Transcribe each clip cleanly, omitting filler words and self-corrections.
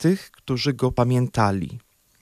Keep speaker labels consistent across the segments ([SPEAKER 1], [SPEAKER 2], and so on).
[SPEAKER 1] tych, którzy go pamiętali.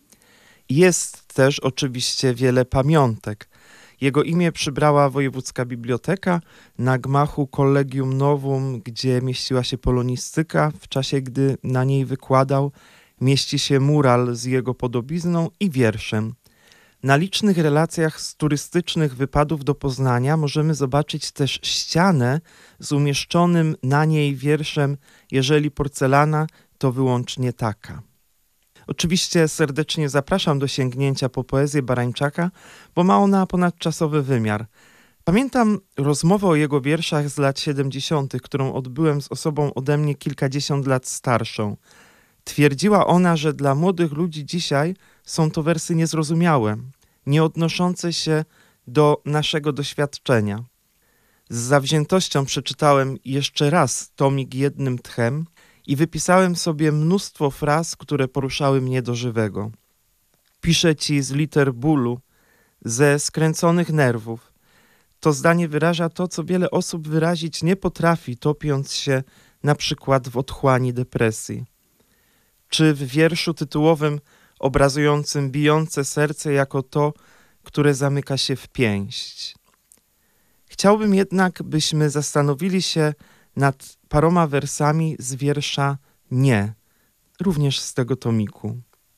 [SPEAKER 1] Jest też oczywiście wiele pamiątek. Jego imię przybrała Wojewódzka Biblioteka na gmachu Collegium Novum, gdzie mieściła się polonistyka. W czasie, gdy na niej wykładał, mieści się mural z jego podobizną i wierszem. Na licznych relacjach z turystycznych wypadów do Poznania możemy zobaczyć też ścianę z umieszczonym na niej wierszem „Jeżeli porcelana, to wyłącznie taka”. Oczywiście serdecznie zapraszam do sięgnięcia po poezję Barańczaka, bo ma ona ponadczasowy wymiar. Pamiętam rozmowę o jego wierszach z lat 70., którą odbyłem z osobą ode mnie kilkadziesiąt lat starszą. Twierdziła ona, że dla młodych ludzi dzisiaj są to wersy niezrozumiałe, nie odnoszące się do naszego doświadczenia. Z zawziętością przeczytałem jeszcze raz tomik jednym tchem i wypisałem sobie mnóstwo fraz, które poruszały mnie do żywego. Piszę ci z liter bólu, ze skręconych nerwów. To zdanie wyraża to, co wiele osób wyrazić nie potrafi, topiąc się na przykład w otchłani depresji. Czy w wierszu tytułowym obrazującym bijące serce jako to, które zamyka się w pięść. Chciałbym jednak, byśmy zastanowili się nad paroma wersami z wiersza „Nie”, również z tego tomiku.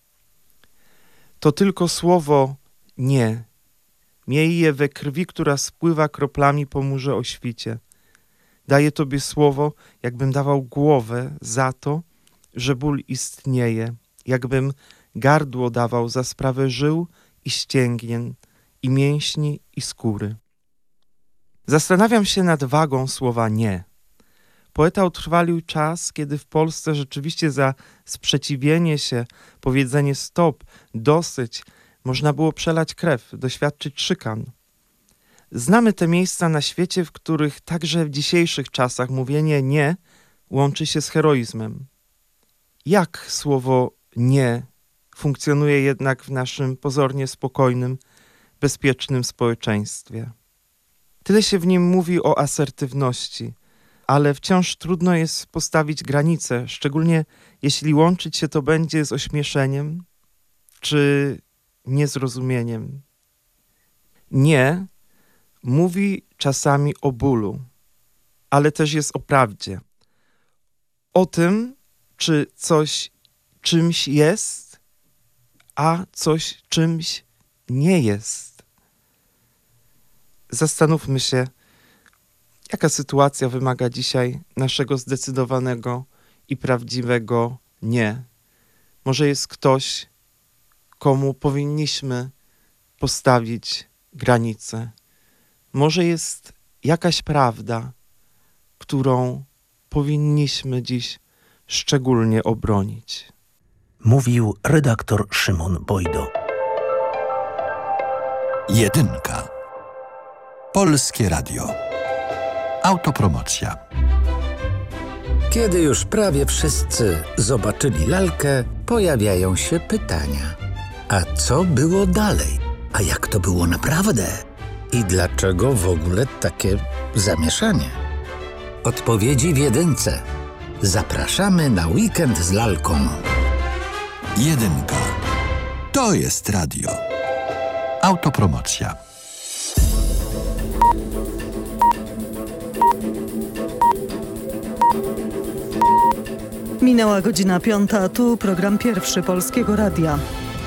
[SPEAKER 1] To tylko słowo „nie”. Miej je we krwi, która spływa kroplami po murze o świcie. Daję tobie słowo, jakbym dawał głowę za to, że ból istnieje, jakbym gardło dawał za sprawę żył i ścięgien, i mięśni, i skóry. Zastanawiam się nad wagą słowa „nie”. Poeta utrwalił czas, kiedy w Polsce rzeczywiście za sprzeciwienie się, powiedzenie stop, dosyć, można było przelać krew, doświadczyć szykan. Znamy te miejsca na świecie, w których także w dzisiejszych czasach mówienie „nie” łączy się z heroizmem. Jak słowo „nie” funkcjonuje jednak w naszym pozornie spokojnym, bezpiecznym społeczeństwie? Tyle się w nim mówi o asertywności, ale wciąż trudno jest postawić granice, szczególnie jeśli łączyć się to będzie z ośmieszeniem czy niezrozumieniem. „Nie” mówi czasami o bólu, ale też jest o prawdzie. O tym, czy coś czymś jest, a coś czymś nie jest. Zastanówmy się, jaka sytuacja wymaga dzisiaj naszego zdecydowanego i prawdziwego „nie”. Może jest ktoś, komu powinniśmy postawić granicę. Może jest jakaś prawda, którą powinniśmy dziś szczególnie obronić.
[SPEAKER 2] Mówił redaktor Szymon Bojdo.
[SPEAKER 3] Jedynka. Polskie Radio. Autopromocja.
[SPEAKER 4] Kiedy już prawie wszyscy zobaczyli lalkę, pojawiają się pytania. A co było dalej? A jak to było naprawdę? I dlaczego w ogóle takie zamieszanie? Odpowiedzi w jedynce. Zapraszamy na weekend z lalką.
[SPEAKER 3] Jedynka. To jest radio. Autopromocja.
[SPEAKER 5] Minęła godzina 5, tu program pierwszy Polskiego Radia.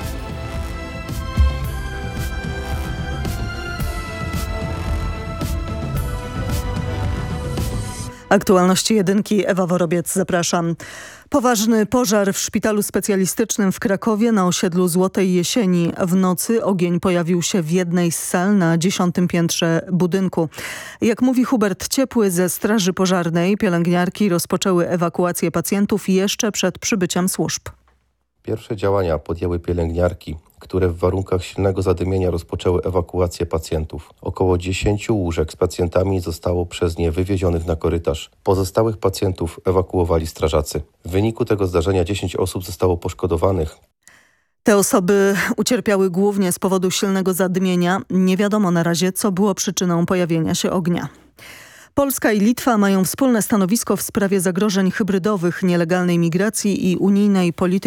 [SPEAKER 5] Aktualności jedynki, Ewa Worobiec, zapraszam. Poważny pożar w szpitalu specjalistycznym w Krakowie na osiedlu Złotej Jesieni. W nocy ogień pojawił się w jednej z sal na 10. piętrze budynku. Jak mówi Hubert Ciepły ze Straży Pożarnej, pielęgniarki rozpoczęły ewakuację pacjentów jeszcze przed przybyciem służb.
[SPEAKER 6] Pierwsze działania podjęły pielęgniarki, które w warunkach silnego zadymienia rozpoczęły ewakuację pacjentów. Około 10 łóżek z pacjentami zostało przez nie wywiezionych na korytarz. Pozostałych pacjentów ewakuowali strażacy. W wyniku tego zdarzenia 10 osób zostało poszkodowanych.
[SPEAKER 5] Te osoby ucierpiały głównie z powodu silnego zadymienia. Nie wiadomo na razie, co było przyczyną pojawienia się ognia. Polska i Litwa mają wspólne stanowisko w sprawie zagrożeń hybrydowych, nielegalnej migracji i unijnej polityki